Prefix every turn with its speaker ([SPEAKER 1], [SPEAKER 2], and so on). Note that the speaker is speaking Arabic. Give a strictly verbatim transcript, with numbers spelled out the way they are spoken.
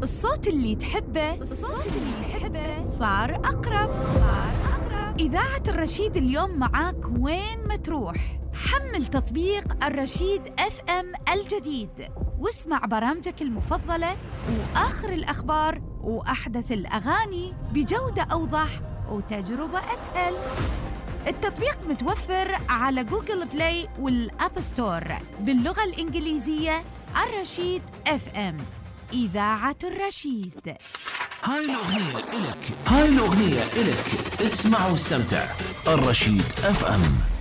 [SPEAKER 1] الصوت اللي تحبه الصوت اللي تحبه صار أقرب صار أقرب. إذاعة الرشيد اليوم معاك وين ما تروح. حمل تطبيق الرشيد اف ام الجديد واسمع برامجك المفضلة وآخر الأخبار وأحدث الأغاني بجودة أوضح وتجربة أسهل. التطبيق متوفر على جوجل بلاي والأب ستور باللغة الإنجليزية. الرشيد اف ام، إذاعة الرشيد.
[SPEAKER 2] هاي الأغنية إلك، هاي الأغنية إلك، اسمع واستمتع. الرشيد اف ام.